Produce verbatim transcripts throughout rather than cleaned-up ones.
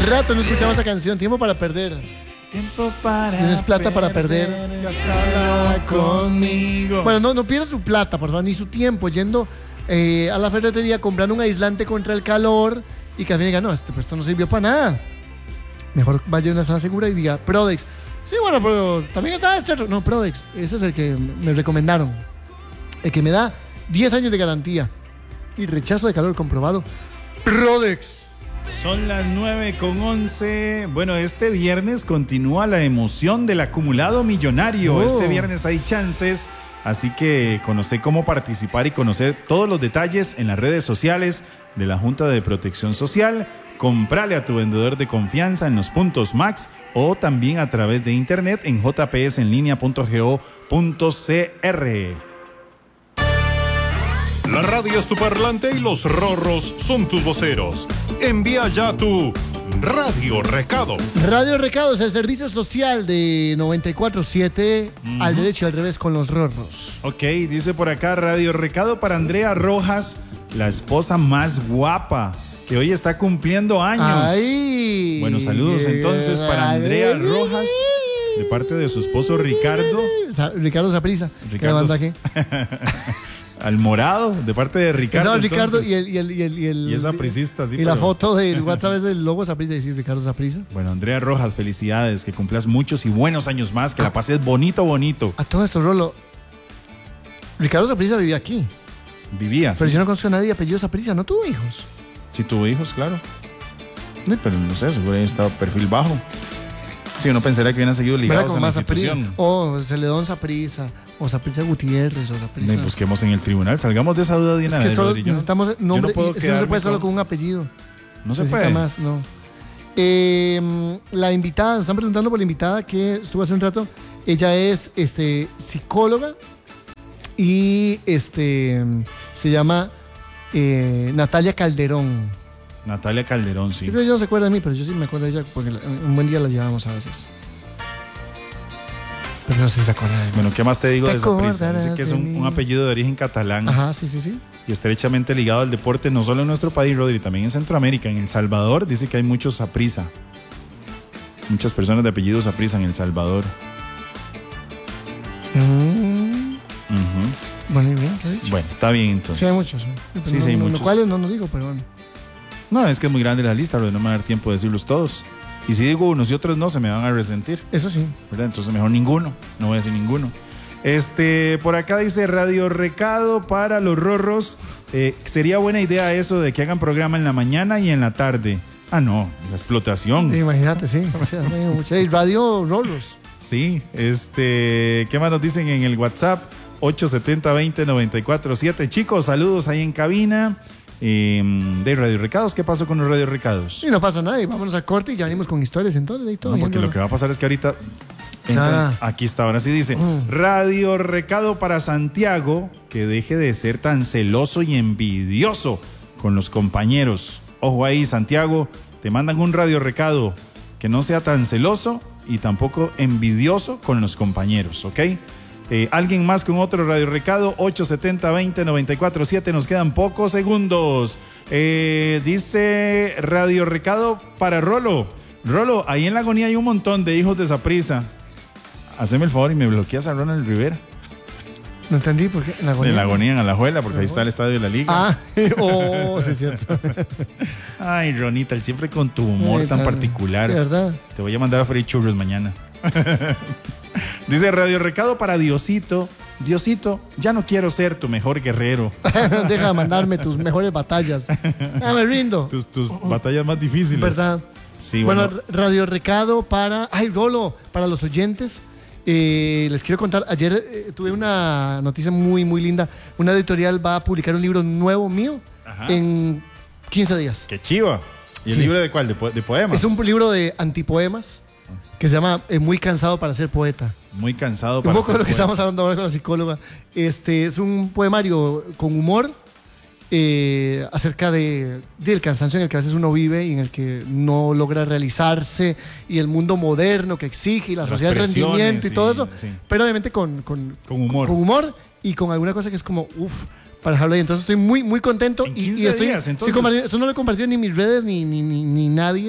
Rato no escuchaba esa canción, Tiempo para Perder. Tiempo para si tienes plata perder, para perder, gastala conmigo. Bueno, no, no pierda su plata, por favor, ni su tiempo yendo eh, a la ferretería comprando un aislante contra el calor y que al fin diga, no, este, pues esto no sirvió para nada. Mejor vaya a una zona segura y diga, Prodex. Sí, bueno, pero también está este otro. No, Prodex, ese es el que me recomendaron. El que me da diez años de garantía y rechazo de calor comprobado. Prodex. Son las nueve con once. Bueno, este viernes continúa la emoción del acumulado millonario. Oh. Este viernes hay chances, así que conoce cómo participar y conocer todos los detalles en las redes sociales de la Junta de Protección Social. Comprale a tu vendedor de confianza en los puntos Max o también a través de internet en j p s en línea punto go punto c r. La radio es tu parlante y los rorros son tus voceros. Envía ya tu Radio Recado. Radio Recado es el servicio social de noventa y cuatro siete, uh-huh. Al derecho y al revés con los rorros. Ok, dice por acá Radio Recado para Andrea Rojas, la esposa más guapa, que hoy está cumpliendo años. Ay, bueno, saludos entonces para Andrea Rojas, de parte de su esposo Ricardo. Ricardo Saprissa. Ricardo aquí. Al morado, de parte de Ricardo. Ricardo y el, y el, y el, y el y esa sapricista, sí. Y pero... la foto del WhatsApp es el logo Saprissa y decir Ricardo Saprissa. Bueno, Andrea Rojas, felicidades, que cumplas muchos y buenos años más, que ah. la pases bonito, bonito. A todo esto, Rolo, Ricardo Saprissa vivía aquí. Vivía, Pero sí. yo no conozco a nadie apellido Saprissa, ¿no tuvo hijos? Sí tuvo hijos, claro. Pero no sé, seguro había estado perfil bajo. Sí, uno pensaría que hubieran seguido ligados a la institución. O Celedón Saprissa, o Saprissa Gutiérrez, o Saprissa. Busquemos en el tribunal, salgamos de esa duda de una vez. Es que solo necesitamos nombre, no, es que no se puede solo con un apellido. No se, se puede. Más, no. Eh, la invitada, están preguntando por la invitada que estuvo hace un rato. Ella es este, psicóloga y este, se llama eh, Natalia Calderón. Natalia Calderón, sí. Yo creo que ella no se acuerda de mí, pero yo sí me acuerdo de ella porque un buen día la llevamos a veces. Pero no sé si se acuerda de mí. Bueno, ¿qué más te digo te de Saprissa? Dice que es un, un apellido de origen catalán. Ajá, sí, sí, sí. Y estrechamente ligado al deporte, no solo en nuestro país, Rodri, también en Centroamérica. En El Salvador dice que hay muchos Saprissa. Muchas personas de apellido Saprissa en El Salvador. Mm. Uh-huh. Bueno, y bien, ¿qué he dicho? Bueno, está bien entonces. Sí, hay muchos. Sí, sí, no, sí hay no, muchos. ¿Cuáles? No nos digo, pero bueno. No, es que es muy grande la lista, pero no me va a dar tiempo de decirlos todos. Y si digo unos y otros no, se me van a resentir. Eso sí. ¿Verdad? Entonces mejor ninguno. No voy a decir ninguno. Este, por acá dice Radio Recado para los rorros. Eh, sería buena idea eso de que hagan programa en la mañana y en la tarde. Ah, no, la explotación. Sí, imagínate, sí. O sea, mucha Radio Rorros. Sí, este, ¿qué más nos dicen en el WhatsApp? ocho siete cero, dos cero, nueve cuatro siete. Chicos, saludos ahí en cabina. Eh, de Radio Recados, ¿qué pasó con los Radio Recados? Sí, no pasa nada, y vámonos a corte y ya venimos con historias entonces y todo. No, porque lo que va a pasar es que ahorita entran, aquí está, ahora sí dice mm. Radio Recado para Santiago, que deje de ser tan celoso y envidioso con los compañeros. Ojo ahí, Santiago, te mandan un Radio Recado, que no sea tan celoso y tampoco envidioso con los compañeros, ¿ok? Eh, alguien más con otro Radio Recado, ocho siete cero, dos cero, nueve cuatro siete, nos quedan pocos segundos. Eh, dice Radio Recado para Rolo. Rolo, ahí en La Agonía hay un montón de hijos de Saprissa. Haceme el favor y me bloqueas a Ronald Rivera. No entendí por qué. En La Agonía, en La Agonía, en Alajuela, porque ahí está el estadio de la Liga. Ah, oh, sí es cierto. Ay, Ronita, siempre con tu humor Ay, tan claro. particular. Sí, ¿verdad? Te voy a mandar a freír churros mañana. Dice Radio Recado para Diosito. Diosito, ya no quiero ser tu mejor guerrero. Deja de mandarme tus mejores batallas. Ya me rindo. Tus, tus batallas más difíciles. ¿Verdad? Sí, bueno. bueno. Radio Recado para... Ay, Rolo, para los oyentes. Eh, les quiero contar, ayer eh, tuve una noticia muy, muy linda. Una editorial va a publicar un libro nuevo mío. Ajá. En quince días. ¡Qué chiva! ¿Y el sí. libro de cuál? ¿De, po de poemas? Es un libro de antipoemas que se llama eh, Muy cansado para ser poeta. Muy cansado para ser poeta. Un poco ser de lo que poeta. estamos hablando ahora con la psicóloga. Este es un poemario con humor eh, acerca de, del cansancio en el que a veces uno vive y en el que no logra realizarse, y el mundo moderno que exige y la sociedad del rendimiento y sí, todo eso, sí. Pero obviamente con, con, con humor. Con humor y con alguna cosa que es como uff, para dejarlo ahí. Entonces estoy muy, muy contento. En y, quince y estoy, días, entonces. estoy eso no lo he compartido ni en mis redes ni, ni, ni, ni nadie.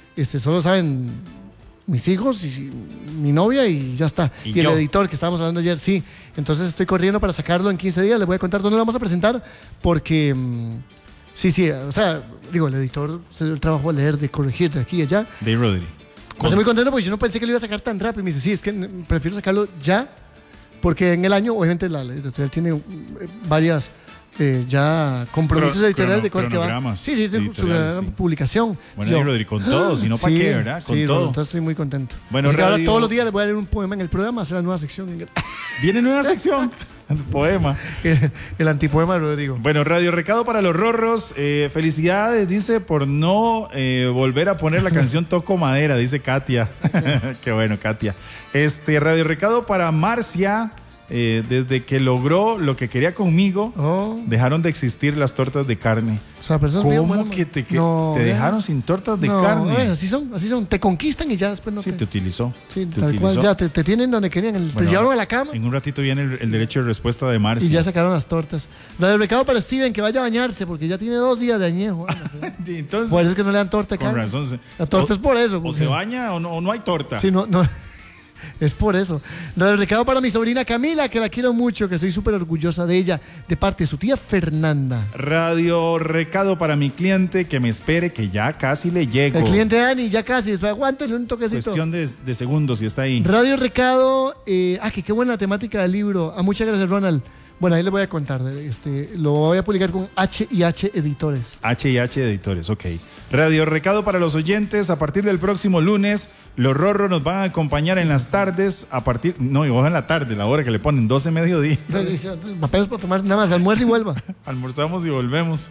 este, solo saben mis hijos y mi novia y ya está. Y, y el yo. editor que estábamos hablando ayer, sí. Entonces estoy corriendo para sacarlo en quince días. Les voy a contar dónde lo vamos a presentar porque, mmm, sí, sí, o sea, digo, el editor se dio el trabajo de leer, de corregir de aquí y allá. De Rodri. Estoy muy contento porque yo no pensé que lo iba a sacar tan rápido. Me dice, sí, es que prefiero sacarlo ya porque en el año, obviamente, la editorial tiene eh, varias... Eh, ya compromisos Cro- editoriales crono- de cosas que van. cronogramas Sí, sí, su editoriales, sí. publicación. Bueno, y Rodri, con todo, si no, ¿para sí, qué, verdad? Con sí, todo. Entonces estoy muy contento. Bueno, Así que ahora radio- todos los días les voy a leer un poema en el programa, hacer la nueva sección. Viene nueva sección. Poema. el, el antipoema de Rodrigo. Bueno, Radio Recado para los Rorros. Eh, felicidades, dice, por no eh, volver a poner la canción Toco Madera, dice Katia. Qué bueno, Katia. Este, Radio Recado para Marcia. Eh, desde que logró lo que quería conmigo, Oh. dejaron de existir las tortas de carne. O sea, personas bien ¿Cómo buenas, que te, que no, te vea. dejaron sin tortas de No, carne? eh, así son, así son. Te conquistan y ya después no Sí, te... te utilizó. Sí, te tal utilizó. cual, ya te, te tienen donde querían. El- Bueno, te llevaron a la cama En un ratito viene el, el derecho de respuesta de Marcia. y ya sacaron las tortas. Radio recado para Steven, que vaya a bañarse porque ya tiene dos días de añejo. Sí, entonces, Por eso es que no le dan torta con acá. razón. se- La torta o, es por eso. O porque- se baña o no, o no hay torta. Sí, no, no. Es por eso. Radio recado para mi sobrina Camila, que la quiero mucho, que estoy súper orgullosa de ella, de parte de su tía Fernanda. Radio Recado para mi cliente, que me espere, que ya casi le llego. El cliente Dani, ya casi, después aguántale un toquecito. Cuestión de, de segundos y está ahí. Radio recado, eh, ah, que qué buena temática del libro. Ah, muchas gracias, Ronald. Bueno, ahí les voy a contar. Este, lo voy a publicar con H y H Editores. H y H Editores, ok. Radio Recado para los oyentes, a partir del próximo lunes, los Rorros nos van a acompañar en las tardes, a partir, no, ojalá en la tarde, la hora que le ponen, doce mediodía. Apenas para tomar nada más, almuerzo y vuelva. Almorzamos y volvemos.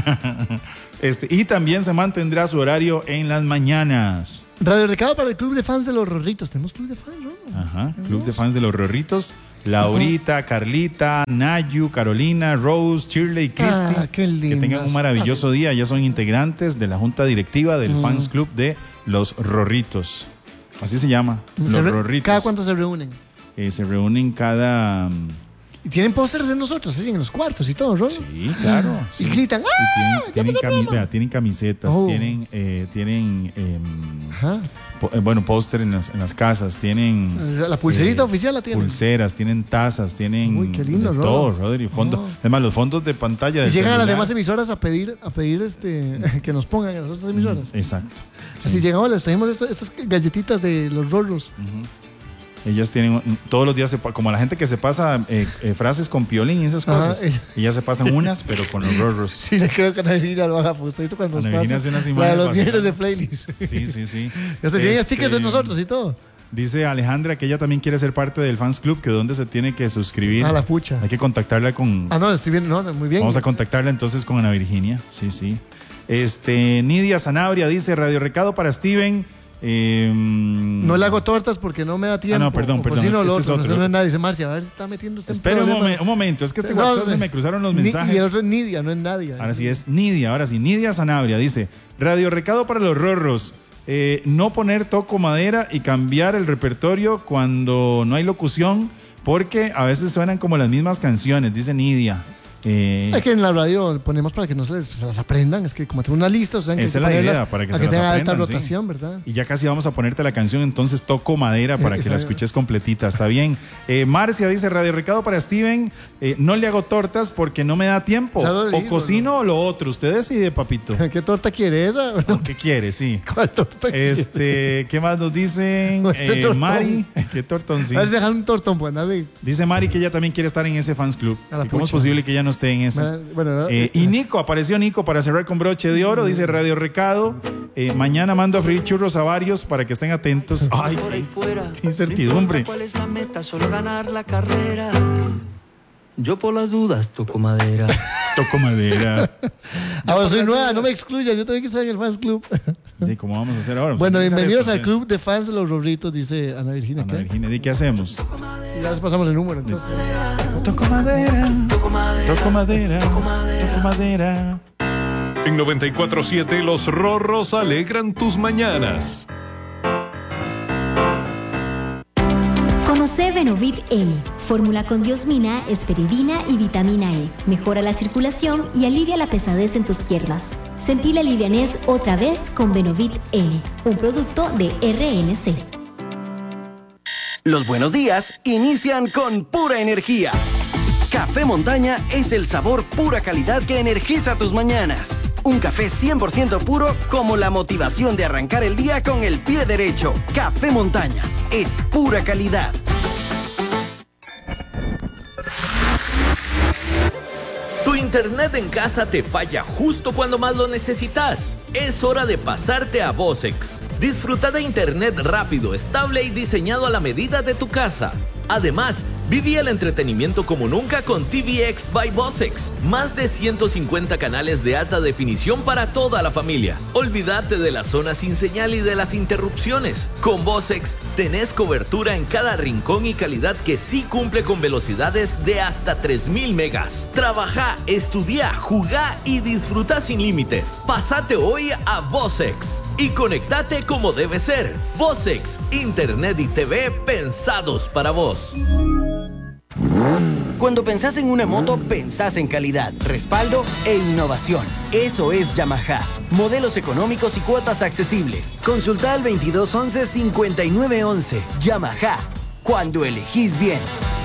este, y también se mantendrá su horario en las mañanas. Radio recado para el club de fans de los Rorritos. Tenemos club de fans, ¿no? Ajá, Club de Fans de los Rorritos. Laurita, Carlita, Nayu, Carolina, Rose, Shirley y Cristi. Ah, qué que tengan lindas. un maravilloso día. Ya son integrantes de la junta directiva del Mm. Fans Club de los Rorritos. Así se llama, los Se re- Rorritos. ¿Cada cuánto se reúnen? Eh, se reúnen cada... Y tienen pósters de nosotros, ¿sí? En los cuartos y todo, ¿no? Sí, claro. Y sí. gritan, Y ¡ah! tienen, ya tienen, empezó el cami- programa! vea, tienen camisetas, Oh. tienen, eh, tienen em, Ajá. po- eh, bueno, póster en las, en las casas, tienen... La pulserita eh, oficial la tienen. Pulseras, tienen tazas, tienen Uy, qué lindo, de ¿no? todo, Rodri, fondo. Oh. Además, los fondos de pantalla Y del llegan a las celular. demás emisoras a pedir, a pedir este, que nos pongan en las otras emisoras. Exacto. Así Sí. llegamos, les trajimos estas, estas galletitas de los Rorros. Ellas tienen, todos los días, se pa- como la gente que se pasa eh, eh, frases con piolín y esas Ajá, cosas, ella- ellas se pasan unas, pero con los Rorros. Sí, le creo que Ana Virginia lo haga puesto. ¿Visto cuando nos Ana Virginia pasa? hace unas La de imágenes los vacilantes. viernes de playlist. Sí, sí, sí. Ya se tienen Este, stickers de nosotros y todo. Dice Alejandra que ella también quiere ser parte del Fans Club, que dónde se tiene que suscribir. A la pucha. Hay que contactarla con... Ah, no, estoy bien, no, muy bien. Vamos a contactarla entonces con Ana Virginia. Sí, sí. Este, Nidia Sanabria dice, Radio Recado para Steven. Eh, No le hago tortas porque no me da tiempo. Ah, no, perdón, O perdón, cocino este- lo este es otro, otro. No, sé, no es nadie. Dice Marcia, a ver si está metiendo usted en Espera un, problemas. momen- un momento, es que este No, WhatsApp no, se me cruzaron los Ni- mensajes. Y el otro es Nidia, no es Nadia. Ahora sí es Nidia, ahora sí, Nidia Sanabria dice, Radio Recado para los Rorros, eh, no poner toco madera y cambiar el repertorio cuando no hay locución, porque a veces suenan como las mismas canciones, dice Nidia. Eh, Es que en la radio ponemos para que no se, les, se las aprendan. Es que como tengo una lista, o sea, que Esa hay es la ponerlas idea, para que a se que las tenga alta aprendan, sí. rotación, ¿verdad? Y ya casi vamos a ponerte la canción, entonces toco madera para Eh, que la esa- escuches completita, está bien. Eh, Marcia dice, Radio Recado para Steven, eh, no le hago tortas porque no me da tiempo. Ya lo O digo, cocino o lo otro, usted decide, papito. ¿Qué torta quiere esa? ¿Qué quiere? Sí. ¿Cuál torta quiere? Este, ¿qué más nos dicen? No, este Eh, tortón. Mari, qué tortón, sí. A ver si dejan un tortón, pues, dale. Dice Mari que ella también quiere estar en ese fans club. A la ¿Y cómo es pucha. posible que ella no esté en ese? Bueno, Eh, y Nico, apareció Nico para cerrar con broche de oro, dice Radio Recado. Eh, mañana mando a freír churros a varios para que estén atentos. Ay, Por ahí qué, fuera. qué incertidumbre. No importa ¿Cuál es la meta? Solo ganar la carrera. Yo por las dudas toco madera. Toco madera. ahora soy nueva, no me excluyan, yo también quiero estar en el fans club. ¿Y cómo vamos a hacer ahora? Bueno, Vamos a bienvenidos empezar al esto, club de fans de los Rorritos, dice Ana Virginia. Ana ¿qué? Virginia, ¿y qué hacemos? Y ya les pasamos el número, entonces. Toco madera. Toco madera. Toco madera. Toco madera. Toco madera. En noventa y cuatro siete los Rorros alegran tus mañanas. Conoce Benovit M, fórmula con diosmina, esperidina y vitamina E. Mejora la circulación y alivia la pesadez en tus piernas. Sentí la livianez otra vez con Benovit N, un producto de R N C. Los buenos días inician con pura energía. Café Montaña es el sabor pura calidad que energiza tus mañanas. Un café cien por ciento puro como la motivación de arrancar el día con el pie derecho. Café Montaña es pura calidad. Tu internet en casa te falla justo cuando más lo necesitas. Es hora de pasarte a Vocex. Disfruta de internet rápido, estable y diseñado a la medida de tu casa. Además, viví el entretenimiento como nunca con T V X by Vocex. Más de ciento cincuenta canales de alta definición para toda la familia. Olvídate de la zona sin señal y de las interrupciones. Con Vocex tenés cobertura en cada rincón y calidad que sí cumple con velocidades de hasta tres mil megas. Trabaja, estudia, jugá y disfruta sin límites. Pásate hoy a Vocex y conectate como debe ser. Vocex, internet y T V pensados para vos. Cuando pensás en una moto, pensás en calidad, respaldo e innovación. Eso es Yamaha. Modelos económicos y cuotas accesibles. Consulta al veintidós once cincuenta y nueve once. Yamaha. Cuando elegís bien.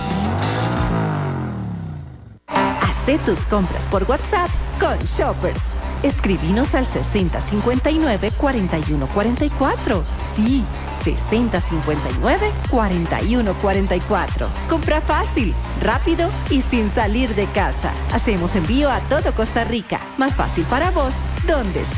Haz tus compras por WhatsApp con Shoppers. Escribinos al sesenta cincuenta y nueve cuarenta y uno cuarenta y cuatro. Sí, sesenta cincuenta y nueve cuarenta y uno cuarenta y cuatro. Compra fácil, rápido y sin salir de casa. Hacemos envío a todo Costa Rica. Más fácil para vos, donde estés.